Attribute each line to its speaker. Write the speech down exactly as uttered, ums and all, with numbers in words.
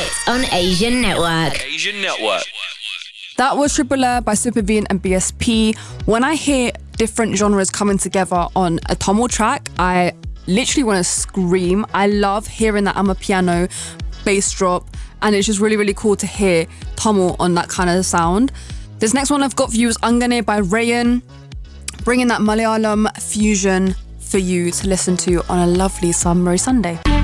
Speaker 1: It's on Asian Network.
Speaker 2: Asian Network.
Speaker 3: That was Triple Air by Super Vian and B S P. When I hear different genres coming together on a Tamil track, I literally want to scream. I love hearing that Amapiano bass drop, and it's just really, really cool to hear Tamil on that kind of sound. This next one I've got for you is Angane by Rayan, bringing that Malayalam fusion for you to listen to on a lovely summery Sunday.